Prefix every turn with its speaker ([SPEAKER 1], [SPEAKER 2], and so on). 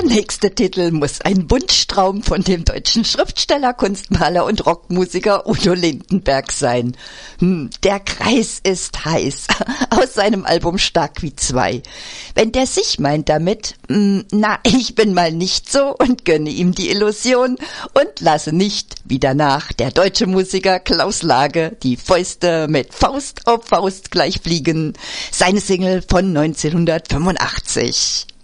[SPEAKER 1] nächste Titel muss ein Wunschtraum von dem deutschen Schriftsteller, Kunstmaler und Rockmusiker Udo Lindenberg sein. Der Kreis ist heiß, aus seinem Album Stark wie zwei. Wenn der sich meint damit, ich bin mal nicht so und gönne ihm die Illusion und lasse nicht, wie danach der deutsche Musiker Klaus Lage, die Fäuste mit Faust auf Faust gleich fliegen. Seine Single von 1985.